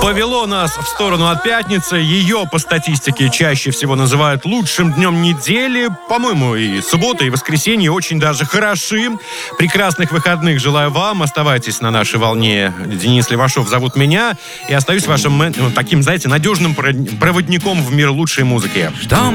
Повело нас в сторону от пятницы. Ее по статистике чаще всего называют лучшим днем недели. По-моему, и суббота, и воскресенье очень даже хороши. Прекрасных выходных желаю вам. Оставайтесь на нашей волне. Денис Левашов зовут меня. И остаюсь вашим таким, знаете, надежным проводником в мир лучшей музыки.